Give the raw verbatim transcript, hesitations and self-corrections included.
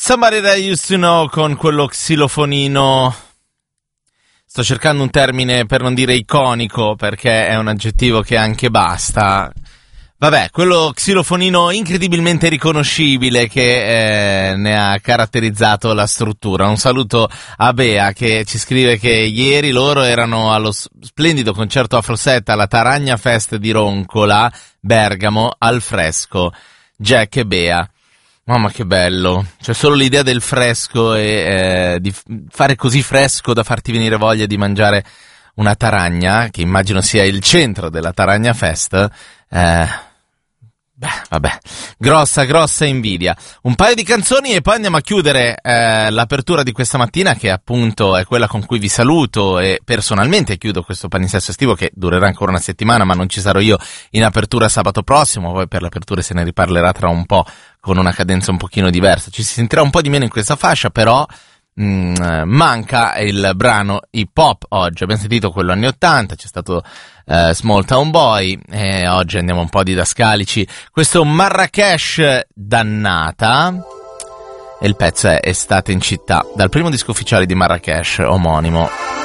Somebody That Used to Know con quello xilofonino. Sto cercando un termine per non dire iconico, perché è un aggettivo che anche basta. Vabbè, quello xilofonino incredibilmente riconoscibile che eh, ne ha caratterizzato la struttura. Un saluto a Bea che ci scrive che ieri loro erano allo splendido concerto Afroset alla Taragna Fest di Roncola, Bergamo, al fresco. Jack e Bea. Mamma che bello, cioè solo l'idea del fresco e eh, di fare così fresco da farti venire voglia di mangiare una taragna, che immagino sia il centro della Taragna Fest, eh, beh, vabbè, grossa, grossa invidia. Un paio di canzoni e poi andiamo a chiudere eh, l'apertura di questa mattina, che appunto è quella con cui vi saluto e personalmente chiudo questo palinsesto estivo che durerà ancora una settimana, ma non ci sarò io in apertura sabato prossimo, poi per l'apertura se ne riparlerà tra un po' con una cadenza un pochino diversa. Ci si sentirà un po' di meno in questa fascia, però mh, manca il brano hip hop oggi. Abbiamo sentito quello anni ottanta, c'è stato uh, Small Town Boy e oggi andiamo un po' didascalici. Questo Marrakesh dannata e il pezzo è Estate in città, dal primo disco ufficiale di Marrakesh omonimo.